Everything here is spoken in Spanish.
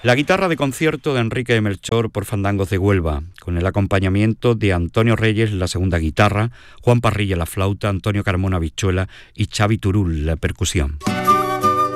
La guitarra de concierto de Enrique de Melchor por Fandangos de Huelva, con el acompañamiento de Antonio Reyes la segunda guitarra, Juan Parrilla la flauta, Antonio Carmona Bichuela y Xavi Turul la percusión.